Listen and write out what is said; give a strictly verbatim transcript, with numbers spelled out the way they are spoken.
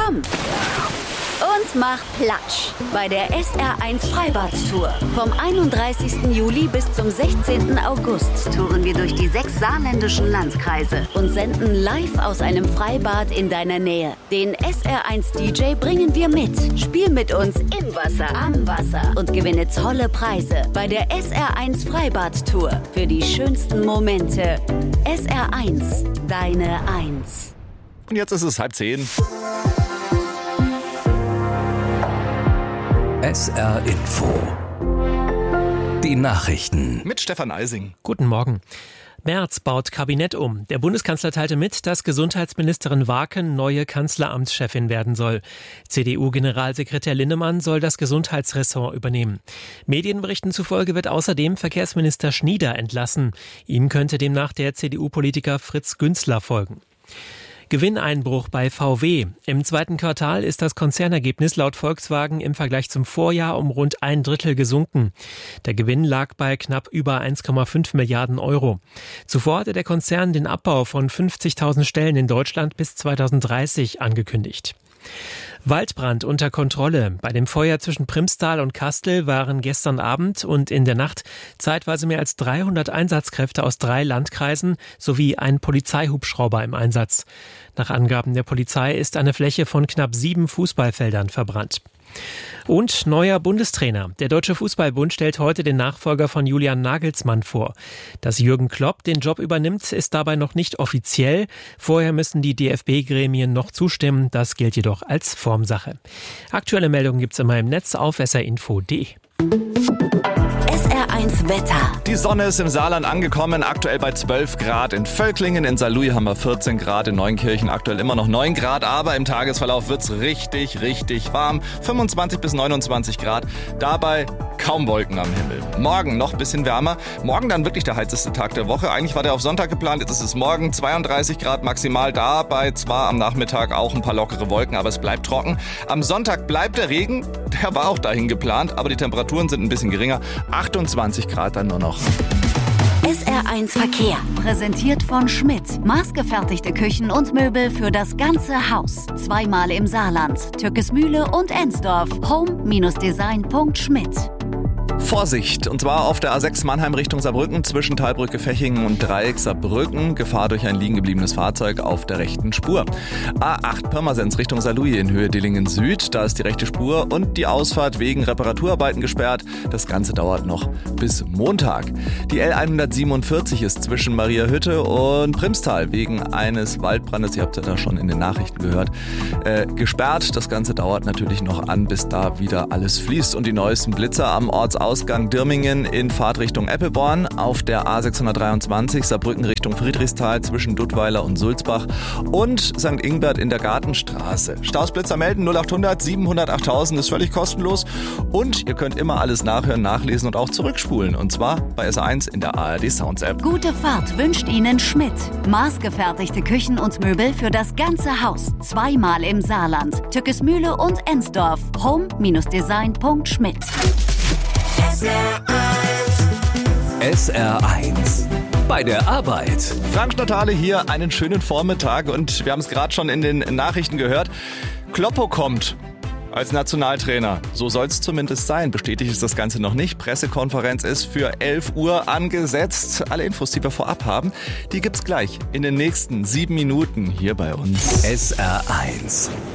komm und mach Platsch bei der S R eins Freibad-Tour. Vom einunddreißigsten Juli bis zum sechzehnten August touren wir durch die sechs saarländischen Landkreise und senden live aus einem Freibad in deiner Nähe. Den S R eins D J bringen wir mit. Spiel mit uns im Wasser, am Wasser und gewinne tolle Preise bei der S R eins Freibad-Tour. Für die schönsten Momente. S R eins, deine Eins. Und jetzt ist es halb zehn. S R Info. Die Nachrichten. Mit Stefan Eising. Guten Morgen. Merz baut Kabinett um. Der Bundeskanzler teilte mit, dass Gesundheitsministerin Waaken neue Kanzleramtschefin werden soll. C D U-Generalsekretär Linnemann soll das Gesundheitsressort übernehmen. Medienberichten zufolge wird außerdem Verkehrsminister Schnieder entlassen. Ihm könnte demnach der C D U-Politiker Fritz Günzler folgen. Gewinneinbruch bei V W. Im zweiten Quartal ist das Konzernergebnis laut Volkswagen im Vergleich zum Vorjahr um rund ein Drittel gesunken. Der Gewinn lag bei knapp über eins Komma fünf Milliarden Euro. Zuvor hatte der Konzern den Abbau von fünfzigtausend Stellen in Deutschland bis zweitausenddreißig angekündigt. Waldbrand unter Kontrolle. Bei dem Feuer zwischen Primstal und Kastel waren gestern Abend und in der Nacht zeitweise mehr als dreihundert Einsatzkräfte aus drei Landkreisen sowie ein Polizeihubschrauber im Einsatz. Nach Angaben der Polizei ist eine Fläche von knapp sieben Fußballfeldern verbrannt. Und neuer Bundestrainer. Der Deutsche Fußballbund stellt heute den Nachfolger von Julian Nagelsmann vor. Dass Jürgen Klopp den Job übernimmt, ist dabei noch nicht offiziell. Vorher müssen die D F B-Gremien noch zustimmen. Das gilt jedoch als Formsache. Aktuelle Meldungen gibt's immer im Netz auf s r info punkt d e. S R eins Wetter. Die Sonne ist im Saarland angekommen, aktuell bei zwölf Grad. In Völklingen, in Saarlouis haben wir vierzehn Grad, in Neunkirchen aktuell immer noch neun Grad. Aber im Tagesverlauf wird's richtig, richtig warm. fünfundzwanzig bis neunundzwanzig Grad, dabei kaum Wolken am Himmel. Morgen noch ein bisschen wärmer. Morgen dann wirklich der heißeste Tag der Woche. Eigentlich war der auf Sonntag geplant, jetzt ist es morgen zweiunddreißig Grad maximal. Dabei zwar am Nachmittag auch ein paar lockere Wolken, aber es bleibt trocken. Am Sonntag bleibt der Regen, der war auch dahin geplant, aber die Temperaturen sind ein bisschen geringer. achtundzwanzig Grad dann nur noch. S R eins Verkehr. Präsentiert von Schmidt. Maßgefertigte Küchen und Möbel für das ganze Haus. Zweimal im Saarland. Türkesmühle und Ensdorf. home Design punkt schmidt. Vorsicht, und zwar auf der A sechs Mannheim Richtung Saarbrücken zwischen Talbrücke Fechingen und Dreieck Saarbrücken. Gefahr durch ein liegen gebliebenes Fahrzeug auf der rechten Spur. A acht Pirmasens Richtung Saarlouis in Höhe Dillingen Süd. Da ist die rechte Spur und die Ausfahrt wegen Reparaturarbeiten gesperrt. Das Ganze dauert noch bis Montag. Die L hundertsiebenundvierzig ist zwischen Mariahütte und Primstal wegen eines Waldbrandes, ihr habt ja da schon in den Nachrichten gehört, äh, gesperrt. Das Ganze dauert natürlich noch an, bis da wieder alles fließt. Und die neuesten Blitzer am Ortsausgang Ausgang Dirmingen in Fahrtrichtung Eppelborn, auf der A sechshundertdreiundzwanzig Saarbrücken Richtung Friedrichsthal zwischen Duttweiler und Sulzbach und Sankt Ingbert in der Gartenstraße. Stausblitzer melden null achthundert siebenhundert achttausend ist völlig kostenlos und ihr könnt immer alles nachhören, nachlesen und auch zurückspulen, und zwar bei S eins in der A R D Sounds App. Gute Fahrt wünscht Ihnen Schmidt. Maßgefertigte Küchen und Möbel für das ganze Haus. Zweimal im Saarland. Türkesmühle und Ensdorf. home Design punkt schmidt. S R eins. Bei der Arbeit. Frank Stadtale hier, einen schönen Vormittag und wir haben es gerade schon in den Nachrichten gehört. Kloppo kommt als Nationaltrainer. So soll es zumindest sein. Bestätigt ist das Ganze noch nicht. Pressekonferenz ist für elf Uhr angesetzt. Alle Infos, die wir vorab haben, die gibt's gleich in den nächsten sieben Minuten hier bei uns. S R eins.